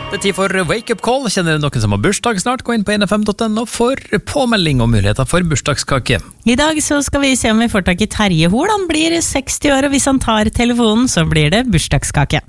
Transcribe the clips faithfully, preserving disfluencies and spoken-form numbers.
Det er tid for Wake Up Call. Kjenner dere noen som har bursdag snart? Gå inn på n f m punktum n o for påmelding og muligheter for bursdagskake. I dag så skal vi se om vi får tak i Terje Hol. Han blir seksti år, og hvis han tar telefonen, så blir det bursdagskake.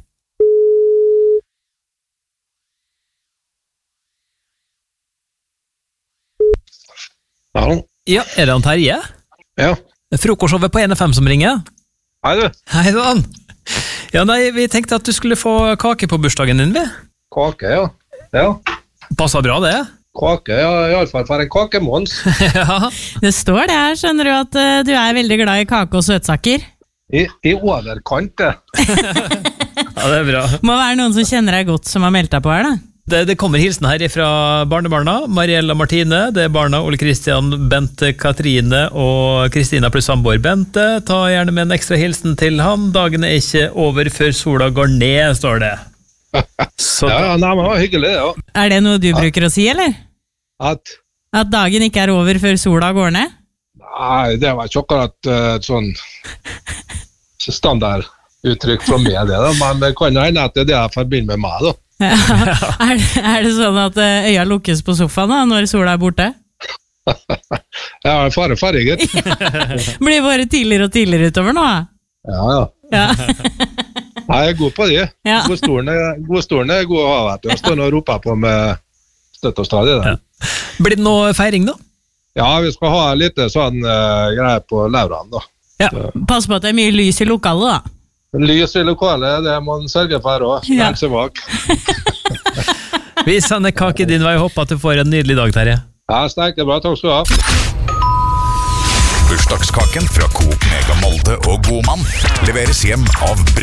Hallo? Ja, er det han Terje? Ja. Frokostshowet på n f m som ringer. Hei du. Hei da. Ja, nei, vi tenkte at du skulle få kake på bursdagen din, vi. Kake, ja. Ja. Passer bra det? Kake, ja, i alle fall for en kakemons. Ja. Det står det her, skjønner du, at uh, du er veldig glad i kake og søtsaker. I, i overkant, det. Ja, det er bra. Må være noen som kjenner deg godt som har meldt deg på her, da. Det, det kommer hilsen her fra barnebarna, Mariella Martine, det er barna Ole Kristian, Bente Katrine og Kristina pluss samboer Bente. Ta gjerne med en ekstra hilsen til han. Dagen er ikke over før sola går ned, står det. Så, Ja, ja, nei, men det var hyggelig, ja. Er det noe du bruker å si, eller? At, At dagen ikke er over før sola går ned? nei, det var ikke akkurat uh, et sånn standarduttrykk fra meg, det da, men det kan jo hende at det er det jeg forbinder med meg, da. Ja. Er, det, er det sånn at uh, øya lukkes på sofaen da, når sola er borte? Ja, fare, fare, gitt. Blir bare tidligere og tidligere utover nå, da? Ja, ja. Ja. Nei, jeg er god på de. Ja. Godstolen er, godstolen er god å ha, vet du. Jeg står nå og roper på med støtt og stadig der. Ja. Blir det noe feiring da? Ja, vi skal ha litt sånn uh, greier på Lauran, da. Ja. Pass på at det er mye lys i lokalet, da. Lys i lokalet, det må man sørge for også. Ja. Lenge seg bak. Vi sender kake din vei, håper at du får en nydelig dag, Terje. Ja, sterkt, bra, takk skal du ha. Bursdagskaken fra Coop Mega Molde og Godmann leveres hjem av